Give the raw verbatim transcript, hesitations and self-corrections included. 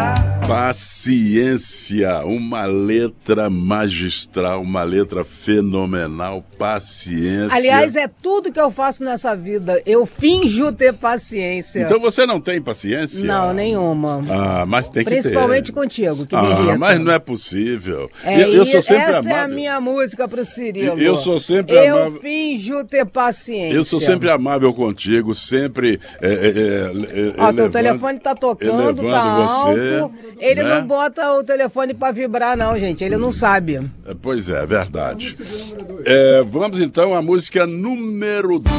Paciência, uma letra magistral, uma letra fenomenal, paciência. Aliás, é tudo que eu faço nessa vida, eu finjo ter paciência. Então você não tem paciência? Não, nenhuma. Ah, mas tem que ter. Principalmente contigo, que ah, me irrita. Mas não é possível. É, eu, eu sou sempre essa amável. é a minha música pro Cirilo. Eu sou sempre eu amável. Eu finjo ter paciência. Eu sou sempre amável contigo, sempre é, é, é, Ó, teu telefone tá tocando, tá você, alto. Ele né? não bota o telefone pra vibrar, não, gente. Ele não sabe. Pois é, verdade. É, vamos então à música número dez.